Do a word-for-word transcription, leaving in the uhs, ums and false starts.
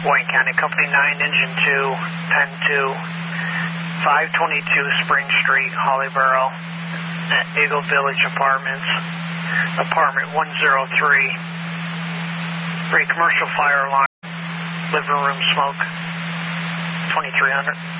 Wayne County, Company nine, Engine two, pen two, five twenty-two Spring Street, Hollyboro, at Eagle Village Apartments, apartment one oh three, for a commercial fire alarm, living room smoke, twenty-three hundred.